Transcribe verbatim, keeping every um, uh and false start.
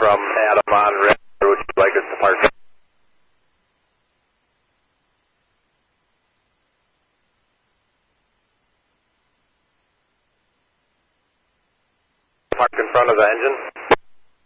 from Adam on Red. Would you like us to park? Park in front of the engine?